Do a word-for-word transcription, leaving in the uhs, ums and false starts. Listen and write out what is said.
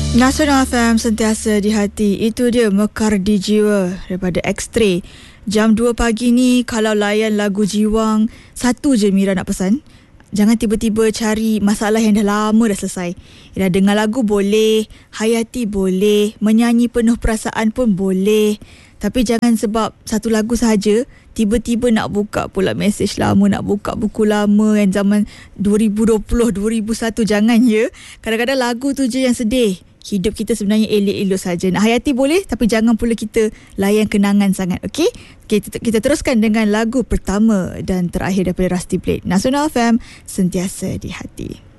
Nasional F M sentiasa di hati. Itu dia Mekar di Jiwa daripada X-Ray. Jam dua pagi ni kalau layan lagu Jiwang, satu je Mira nak pesan. Jangan tiba-tiba cari masalah yang dah lama dah selesai. Dah dengar lagu boleh, hayati boleh, menyanyi penuh perasaan pun boleh. Tapi jangan sebab satu lagu sahaja tiba-tiba nak buka pula mesej lama, nak buka buku lama yang zaman dua ribu dua puluh, dua ribu satu. Jangan ya. Kadang-kadang lagu tu je yang sedih. Hidup kita sebenarnya elok-elok saja. Nak hayati boleh, tapi jangan pula kita layan kenangan sangat. Okey? Kita, kita teruskan dengan lagu pertama dan terakhir daripada Rusty Blade. Nasional F M sentiasa di hati.